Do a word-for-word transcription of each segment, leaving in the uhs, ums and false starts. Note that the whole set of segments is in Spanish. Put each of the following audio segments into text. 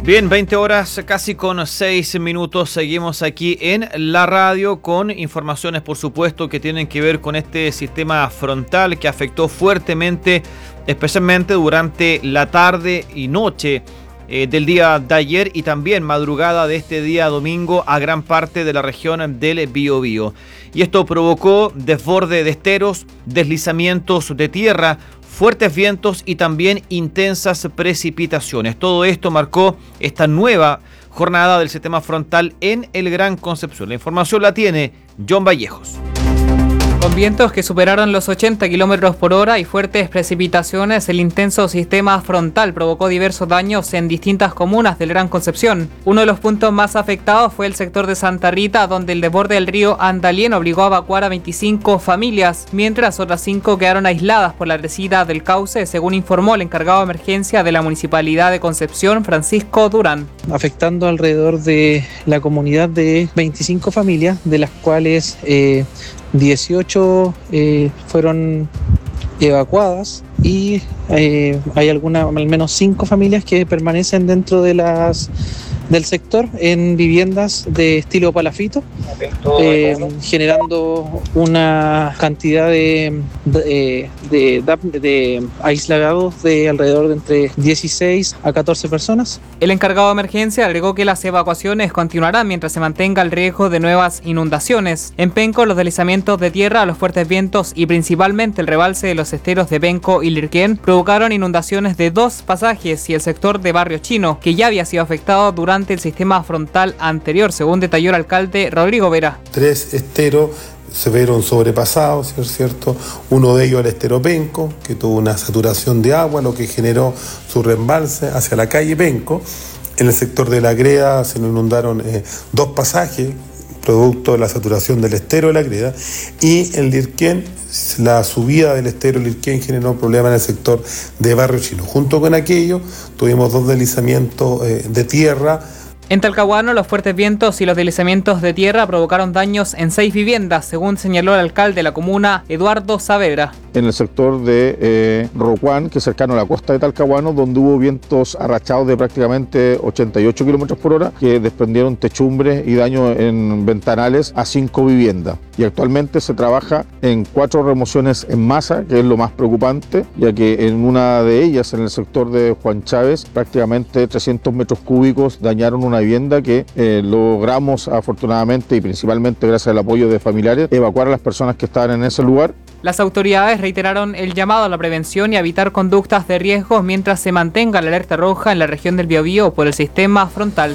Bien, veinte horas casi con seis minutos, seguimos aquí en la radio con informaciones por supuesto que tienen que ver con este sistema frontal que afectó fuertemente, especialmente durante la tarde y noche eh, del día de ayer y también madrugada de este día domingo a gran parte de la región del Biobío. Y esto provocó desborde de esteros, deslizamientos de tierra, fuertes vientos y también intensas precipitaciones. Todo esto marcó esta nueva jornada del sistema frontal en el Gran Concepción. La información la tiene John Vallejos. Con vientos que superaron los ochenta kilómetros por hora y fuertes precipitaciones, el intenso sistema frontal provocó diversos daños en distintas comunas del Gran Concepción. Uno de los puntos más afectados fue el sector de Santa Rita, donde el desborde del río Andalien obligó a evacuar a veinticinco familias, mientras otras cinco quedaron aisladas por la crecida del cauce, según informó el encargado de emergencia de la Municipalidad de Concepción, Francisco Durán. Afectando alrededor de la comunidad de veinticinco familias, de las cuales eh, dieciocho eh, fueron evacuadas y eh, hay algunas, al menos cinco familias que permanecen dentro de las del sector en viviendas de estilo palafito, eh, generando una cantidad de, de, de, de, de aislados de alrededor de entre dieciséis a catorce personas. El encargado de emergencia agregó que las evacuaciones continuarán mientras se mantenga el riesgo de nuevas inundaciones. En Penco, los deslizamientos de tierra, los fuertes vientos y principalmente el rebalse de los esteros de Penco y Lirquén provocaron inundaciones de dos pasajes y el sector de Barrio Chino, que ya había sido afectado durante el sistema frontal anterior, según detalló el alcalde Rodrigo Vera. Tres esteros se vieron sobrepasados, ¿es cierto? Uno de ellos el estero Penco, que tuvo una saturación de agua, lo que generó su reembalse hacia la calle Penco. En el sector de la Greda se nos inundaron eh, dos pasajes, producto de la saturación del estero de la Greda, y en Lirquén, la subida del estero Lirquén generó problemas en el sector de Barrio Chino. Junto con aquello, tuvimos dos deslizamientos eh, de tierra. En Talcahuano, los fuertes vientos y los deslizamientos de tierra provocaron daños en seis viviendas, según señaló el alcalde de la comuna, Eduardo Saavedra. En el sector de eh, Rocuán, que es cercano a la costa de Talcahuano, donde hubo vientos arrachados de prácticamente ochenta y ocho kilómetros por hora, que desprendieron techumbres y daños en ventanales a cinco viviendas. Y actualmente se trabaja en cuatro remociones en masa, que es lo más preocupante, ya que en una de ellas, en el sector de Juan Chávez, prácticamente trescientos metros cúbicos dañaron una vivienda que eh, logramos afortunadamente y principalmente gracias al apoyo de familiares evacuar a las personas que estaban en ese lugar. Las autoridades reiteraron el llamado a la prevención y a evitar conductas de riesgo mientras se mantenga la alerta roja en la región del Biobío por el sistema frontal.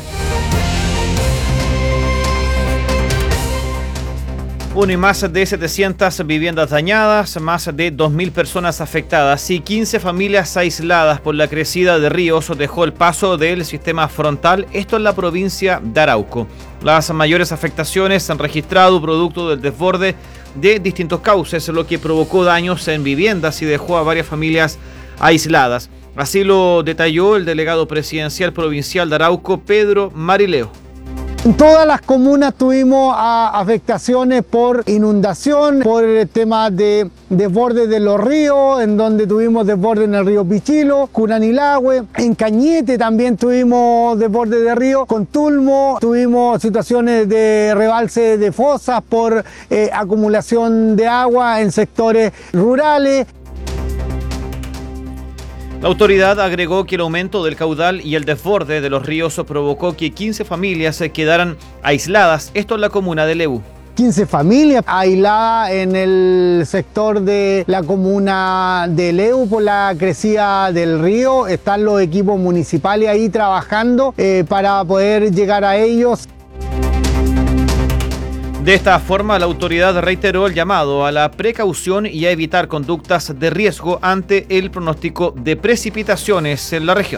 Uno y más de setecientas viviendas dañadas, más de dos mil personas afectadas y quince familias aisladas por la crecida de ríos dejó el paso del sistema frontal, esto en la provincia de Arauco. Las mayores afectaciones se han registrado producto del desborde de distintos cauces, lo que provocó daños en viviendas y dejó a varias familias aisladas. Así lo detalló el delegado presidencial provincial de Arauco, Pedro Marileo. En todas las comunas tuvimos a, afectaciones por inundación, por el tema de desborde de los ríos, en donde tuvimos desborde en el río Pichilo, Curanilahue, en Cañete también tuvimos desborde de río, con Tulmo tuvimos situaciones de rebalse de fosas por eh, acumulación de agua en sectores rurales. La autoridad agregó que el aumento del caudal y el desborde de los ríos provocó que quince familias quedaran aisladas, esto en la comuna de Lebu. quince familias aisladas en el sector de la comuna de Lebu por la crecida del río. Están los equipos municipales ahí trabajando eh, para poder llegar a ellos. De esta forma, la autoridad reiteró el llamado a la precaución y a evitar conductas de riesgo ante el pronóstico de precipitaciones en la región.